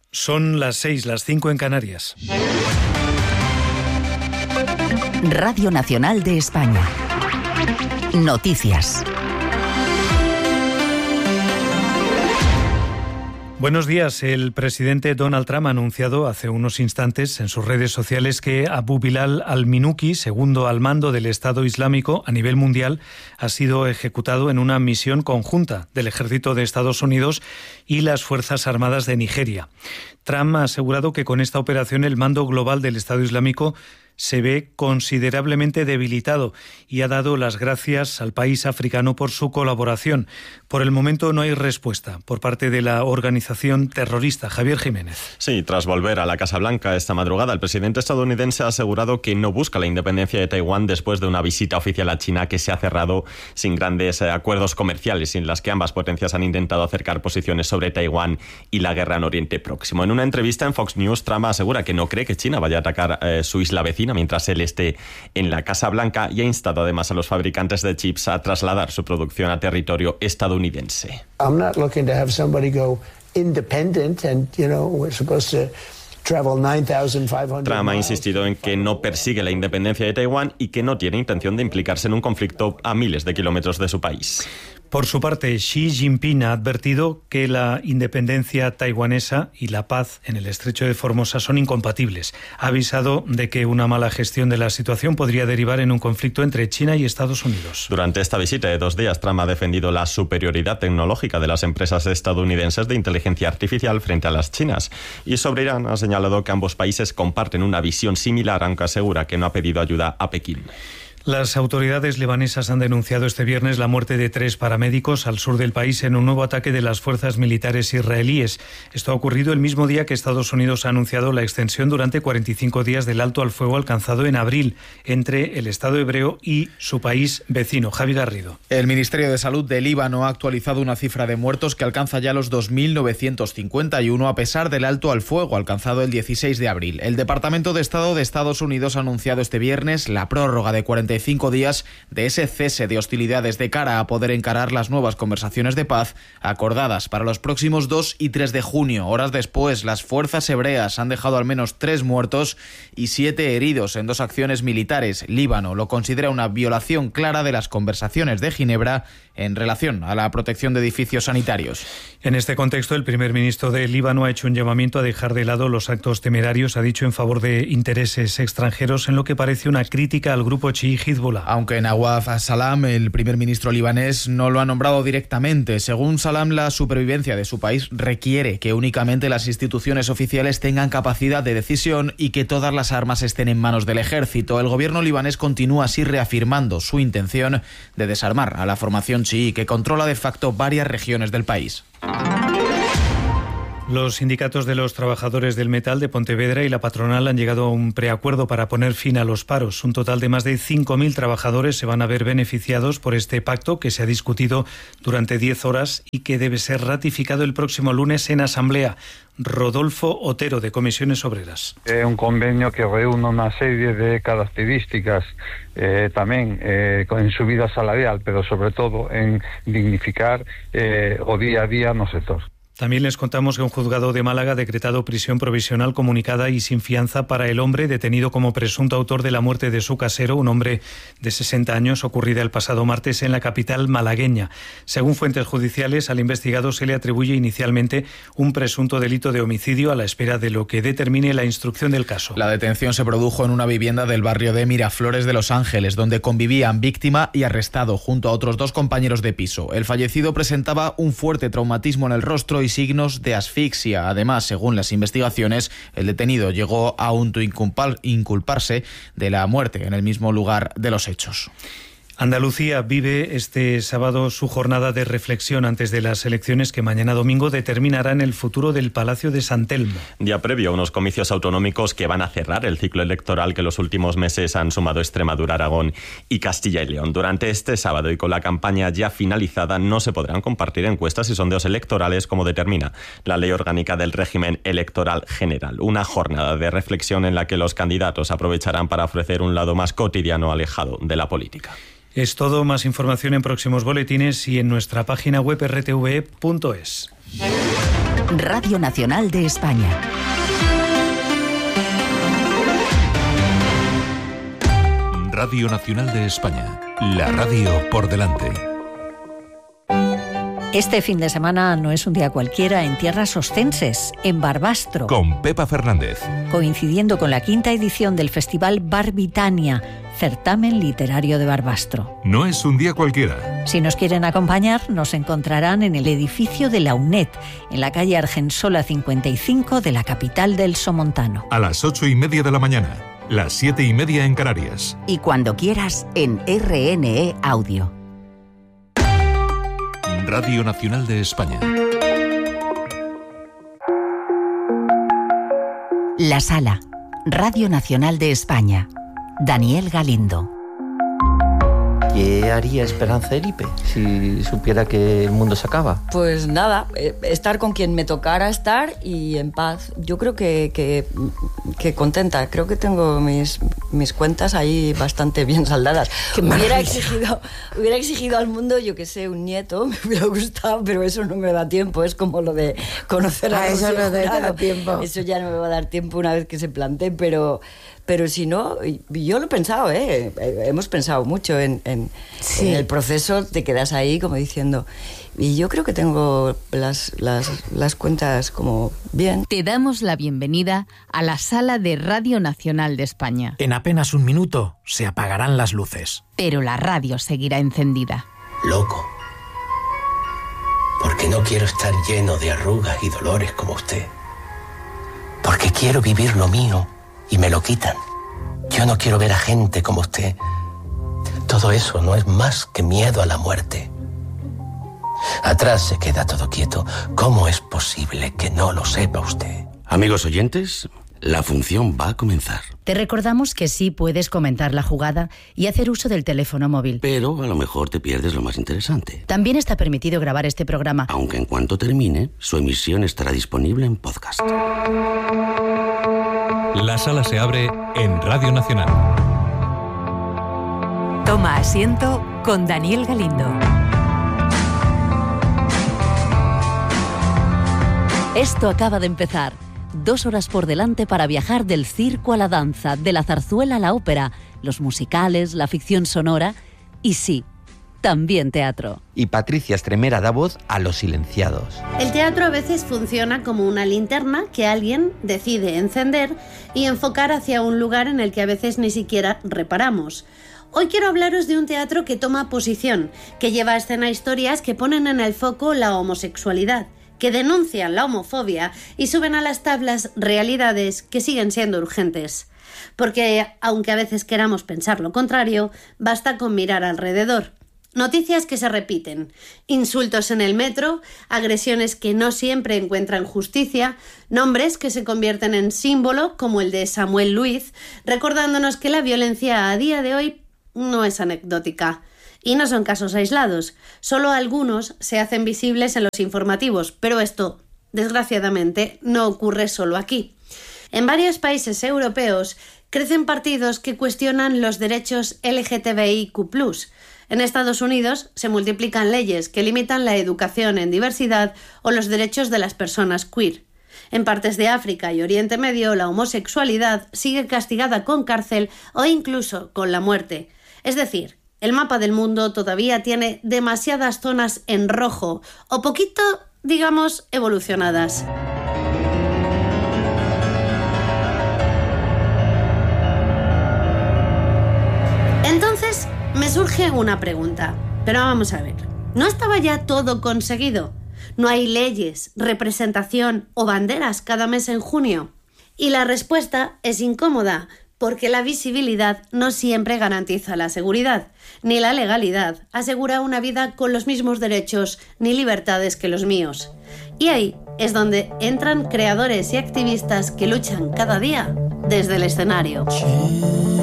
Son las 6, las 5 en Canarias. Radio Nacional de España. Noticias. Buenos días. El presidente Donald Trump ha anunciado hace unos instantes en sus redes sociales que Abu Bilal al-Minuki, segundo al mando del Estado Islámico a nivel mundial, ha sido ejecutado en una misión conjunta del Ejército de Estados Unidos y las Fuerzas Armadas de Nigeria. Trump ha asegurado que con esta operación el mando global del Estado Islámico se ve considerablemente debilitado y ha dado las gracias al país africano por su colaboración. Por el momento no hay respuesta por parte de la organización terrorista. Javier Jiménez. Sí, tras volver a la Casa Blanca esta madrugada, el presidente estadounidense ha asegurado que no busca la independencia de Taiwán después de una visita oficial a China que se ha cerrado sin grandes acuerdos comerciales, en las que ambas potencias han intentado acercar posiciones sobre Taiwán y la guerra en Oriente Próximo. En una entrevista en Fox News, Trump asegura que no cree que China vaya a atacar su isla vecina mientras él esté en la Casa Blanca, y ha instado además a los fabricantes de chips a trasladar su producción a territorio estadounidense. I'm not looking to have somebody go independent and, we're supposed to travel 9,500 Trump ha insistido en que no persigue la independencia de Taiwán y que no tiene intención de implicarse en un conflicto a miles de kilómetros de su país. Por su parte, Xi Jinping ha advertido que la independencia taiwanesa y la paz en el Estrecho de Formosa son incompatibles. Ha avisado de que una mala gestión de la situación podría derivar en un conflicto entre China y Estados Unidos. Durante esta visita de 2 días, Trump ha defendido la superioridad tecnológica de las empresas estadounidenses de inteligencia artificial frente a las chinas. Y sobre Irán ha señalado que ambos países comparten una visión similar, aunque asegura que no ha pedido ayuda a Pekín. Las autoridades libanesas han denunciado este viernes la muerte de 3 paramédicos al sur del país en un nuevo ataque de las fuerzas militares israelíes. Esto ha ocurrido el mismo día que Estados Unidos ha anunciado la extensión durante 45 días del alto al fuego alcanzado en abril entre el Estado hebreo y su país vecino. Javi Garrido. El Ministerio de Salud de Líbano ha actualizado una cifra de muertos que alcanza ya los 2.951 a pesar del alto al fuego alcanzado el 16 de abril. El Departamento de Estado de Estados Unidos ha anunciado este viernes la prórroga de 45 días de ese cese de hostilidades de cara a poder encarar las nuevas conversaciones de paz acordadas para los próximos 2 y 3 de junio. Horas después, las fuerzas hebreas han dejado al menos 3 muertos y 7 heridos en 2 acciones militares. Líbano lo considera una violación clara de las conversaciones de Ginebra en relación a la protección de edificios sanitarios. En este contexto, el primer ministro de Líbano ha hecho un llamamiento a dejar de lado los actos temerarios, ha dicho, en favor de intereses extranjeros, en lo que parece una crítica al grupo chií Hezbollah. Aunque Nawaf Salam, el primer ministro libanés, no lo ha nombrado directamente. Según Salam, la supervivencia de su país requiere que únicamente las instituciones oficiales tengan capacidad de decisión y que todas las armas estén en manos del ejército. El gobierno libanés continúa así reafirmando su intención de desarmar a la formación chií, que controla de facto varias regiones del país. Los sindicatos de los trabajadores del metal de Pontevedra y la patronal han llegado a un preacuerdo para poner fin a los paros. Un total de más de 5.000 trabajadores se van a ver beneficiados por este pacto que se ha discutido durante 10 horas y que debe ser ratificado el próximo lunes en asamblea. Rodolfo Otero, de Comisiones Obreras. Un convenio que reúne una serie de características también en subida salarial, pero sobre todo en dignificar o día a día no sector. También les contamos que un juzgado de Málaga ha decretado prisión provisional comunicada y sin fianza para el hombre detenido como presunto autor de la muerte de su casero, un hombre de 60 años, ocurrida el pasado martes en la capital malagueña. Según fuentes judiciales, al investigado se le atribuye inicialmente un presunto delito de homicidio a la espera de lo que determine la instrucción del caso. La detención se produjo en una vivienda del barrio de Miraflores de Los Ángeles, donde convivían víctima y arrestado junto a otros 2 compañeros de piso. El fallecido presentaba un fuerte traumatismo en el rostro y signos de asfixia. Además, según las investigaciones, el detenido llegó a inculparse de la muerte en el mismo lugar de los hechos. Andalucía vive este sábado su jornada de reflexión antes de las elecciones que mañana domingo determinarán el futuro del Palacio de San Telmo. Día previo a unos comicios autonómicos que van a cerrar el ciclo electoral que los últimos meses han sumado Extremadura, Aragón y Castilla y León. Durante este sábado y con la campaña ya finalizada no se podrán compartir encuestas y sondeos electorales como determina la Ley Orgánica del Régimen Electoral General. Una jornada de reflexión en la que los candidatos aprovecharán para ofrecer un lado más cotidiano alejado de la política. Es todo. Más información en próximos boletines y en nuestra página web rtve.es. Radio Nacional de España. Radio Nacional de España. La radio por delante. Este fin de semana no es un día cualquiera en tierras ostenses, en Barbastro. Con Pepa Fernández. Coincidiendo con la 5ª edición del Festival Barbitania, certamen literario de Barbastro. No es un día cualquiera. Si nos quieren acompañar, nos encontrarán en el edificio de la UNED, en la calle Argensola 55 de la capital del Somontano. A las 8:30 de la mañana, las 7:30 en Canarias. Y cuando quieras, en RNE Audio. Radio Nacional de España. La Sala, Radio Nacional de España. Daniel Galindo. ¿Qué haría Esperanza Eripe si supiera que el mundo se acaba? Pues nada, estar con quien me tocara estar y en paz. Yo creo que contenta. Creo que tengo mis cuentas ahí bastante bien saldadas. Hubiera exigido al mundo, yo que sé, un nieto, me hubiera gustado, pero eso no me da tiempo. Es como lo de conocer a eso no te da tiempo. Eso ya no me va a dar tiempo una vez que se plantee, pero si no, yo lo he pensado, hemos pensado mucho en el proceso, te quedas ahí como diciendo, y yo creo que tengo las cuentas como bien. Te damos la bienvenida a la sala de Radio Nacional de España. En apenas un minuto se apagarán las luces. Pero la radio seguirá encendida. Loco. Porque no quiero estar lleno de arrugas y dolores como usted. Porque quiero vivir lo mío y me lo quitan. Yo no quiero ver a gente como usted. Todo eso no es más que miedo a la muerte. Atrás se queda todo quieto. ¿Cómo es posible que no lo sepa usted? Amigos oyentes, la función va a comenzar. Te recordamos que sí puedes comentar la jugada y hacer uso del teléfono móvil. Pero a lo mejor te pierdes lo más interesante. También está permitido grabar este programa. Aunque en cuanto termine, su emisión estará disponible en podcast. La sala se abre en Radio Nacional. Toma asiento con Daniel Galindo. Esto acaba de empezar. 2 horas por delante para viajar del circo a la danza, de la zarzuela a la ópera, los musicales, la ficción sonora y sí, también teatro. Y Patricia Estremera da voz a los silenciados. El teatro a veces funciona como una linterna que alguien decide encender y enfocar hacia un lugar en el que a veces ni siquiera reparamos. Hoy quiero hablaros de un teatro que toma posición, que lleva a escena historias que ponen en el foco la homosexualidad, que denuncian la homofobia y suben a las tablas realidades que siguen siendo urgentes. Porque, aunque a veces queramos pensar lo contrario, basta con mirar alrededor. Noticias que se repiten, insultos en el metro, agresiones que no siempre encuentran justicia, nombres que se convierten en símbolo, como el de Samuel Luiz, recordándonos que la violencia a día de hoy no es anecdótica. Y no son casos aislados, solo algunos se hacen visibles en los informativos, pero esto, desgraciadamente, no ocurre solo aquí. En varios países europeos crecen partidos que cuestionan los derechos LGTBIQ+. En Estados Unidos se multiplican leyes que limitan la educación en diversidad o los derechos de las personas queer. En partes de África y Oriente Medio, la homosexualidad sigue castigada con cárcel o incluso con la muerte. Es decir, el mapa del mundo todavía tiene demasiadas zonas en rojo o poquito, digamos, evolucionadas. Entonces, me surge una pregunta, pero vamos a ver, ¿no estaba ya todo conseguido? ¿No hay leyes, representación o banderas cada mes en junio? Y la respuesta es incómoda, porque la visibilidad no siempre garantiza la seguridad, ni la legalidad asegura una vida con los mismos derechos ni libertades que los míos. Y ahí es donde entran creadores y activistas que luchan cada día desde el escenario.